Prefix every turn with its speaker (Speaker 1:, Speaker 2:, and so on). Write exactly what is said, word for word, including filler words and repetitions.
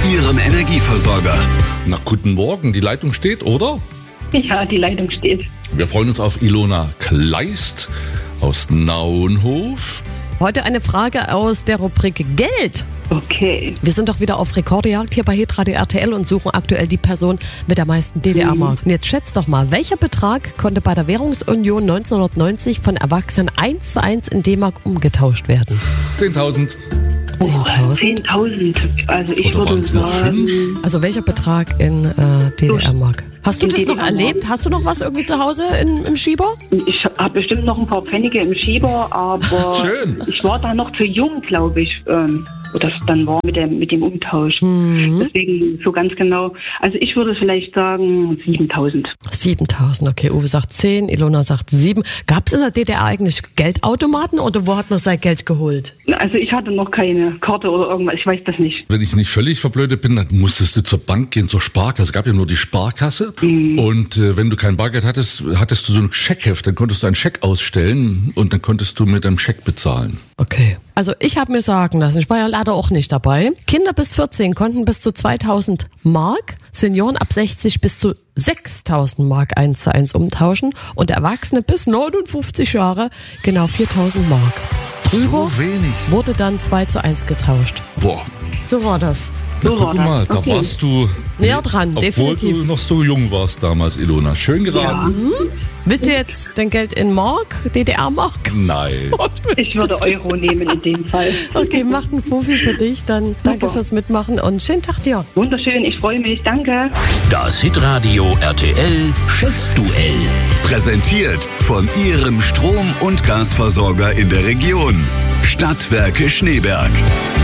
Speaker 1: Ihrem Energieversorger.
Speaker 2: Na, guten Morgen, die Leitung steht, oder?
Speaker 3: Ja, die Leitung steht.
Speaker 2: Wir freuen uns auf Ilona Kleist aus Naunhof.
Speaker 4: Heute eine Frage aus der Rubrik Geld.
Speaker 3: Okay.
Speaker 4: Wir sind doch wieder auf Rekordjagd hier bei Hitradio R T L und suchen aktuell die Person mit der meisten D D R-Mark. Und jetzt schätzt doch mal, welcher Betrag konnte bei der Währungsunion neunzehnhundertneunzig von Erwachsenen eins zu eins in D-Mark umgetauscht werden?
Speaker 2: zehntausend.
Speaker 4: zehntausend?
Speaker 3: zehntausend. Also ich
Speaker 2: Oder
Speaker 3: würde
Speaker 2: waren's noch
Speaker 3: sagen...
Speaker 2: fünf?
Speaker 4: Also welcher Betrag in äh, D D R-Mark? Hast du
Speaker 3: In
Speaker 4: das noch
Speaker 3: D D R-Mark.
Speaker 4: erlebt? Hast du noch was irgendwie zu Hause in, im Schieber?
Speaker 3: Ich habe bestimmt noch ein paar Pfennige im Schieber, aber
Speaker 2: Schön.
Speaker 3: ich war da noch zu jung, glaube ich, ähm, wo das dann war mit dem, mit dem Umtausch.
Speaker 4: Mhm.
Speaker 3: Deswegen so ganz genau. Also ich würde vielleicht sagen siebentausend.
Speaker 4: siebentausend, okay. Uwe sagt zehn, Ilona sagt sieben. Gab es in der D D R eigentlich Geldautomaten oder wo hat man sein Geld geholt?
Speaker 3: Also ich hatte noch keine Karte oder irgendwas, ich weiß das nicht.
Speaker 2: Wenn ich nicht völlig verblödet bin, dann musstest du zur Bank gehen, zur Sparkasse. Es gab ja nur die Sparkasse. Mhm. Und äh, wenn du kein Bargeld hattest, hattest du so ein Scheckheft. Dann konntest du einen Scheck ausstellen und dann konntest du mit einem Scheck bezahlen.
Speaker 4: Okay. Also ich habe mir sagen lassen, ich war ja leider auch nicht dabei, Kinder bis vierzehn konnten bis zu zweitausend Mark, Senioren ab sechzig bis zu sechstausend Mark eins zu eins umtauschen und Erwachsene bis neunundfünfzig Jahre genau viertausend Mark. Drüber
Speaker 2: So wenig.
Speaker 4: wurde dann zwei zu eins getauscht.
Speaker 2: Boah.
Speaker 4: So war das.
Speaker 2: Na,
Speaker 3: So
Speaker 2: guck
Speaker 3: war das.
Speaker 2: mal, da
Speaker 3: Okay.
Speaker 2: warst du
Speaker 4: Näher dran,
Speaker 2: obwohl
Speaker 4: definitiv.
Speaker 2: du noch so jung warst damals, Ilona. Schön geraten.
Speaker 4: Willst du jetzt dein Geld in Mark, D D R-Mark?
Speaker 2: Nein.
Speaker 3: Ich würde Euro nehmen in dem Fall.
Speaker 4: Okay, macht einen Fuffi für dich, dann danke
Speaker 3: Super.
Speaker 4: fürs Mitmachen und schönen Tag dir.
Speaker 3: Wunderschön, ich freue mich, danke.
Speaker 1: Das Hitradio R T L Schätzduell. Präsentiert von Ihrem Strom- und Gasversorger in der Region. Stadtwerke Schneeberg.